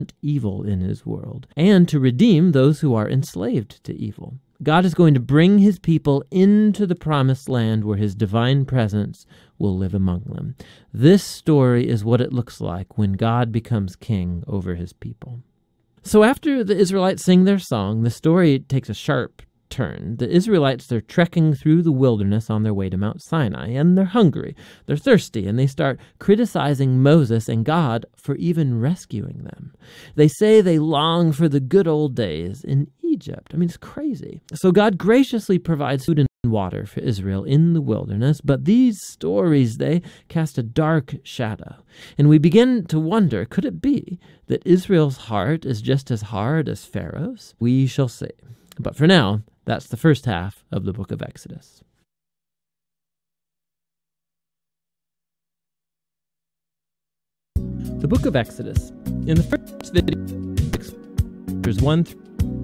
evil in his world and to redeem those who are enslaved to evil. God is going to bring his people into the promised land where his divine presence will live among them. This story is what it looks like when God becomes king over his people. So after the Israelites sing their song, the story takes a sharp turn. The Israelites, they're trekking through the wilderness on their way to Mount Sinai, and they're hungry, they're thirsty, and they start criticizing Moses and God for even rescuing them. They say they long for the good old days in Egypt. I mean, it's crazy. So God graciously provides food and water for Israel in the wilderness, but these stories, they cast a dark shadow. And we begin to wonder, could it be that Israel's heart is just as hard as Pharaoh's? We shall see. But for now, that's the first half of the book of Exodus. The book of Exodus. In the first video, chapters 1 through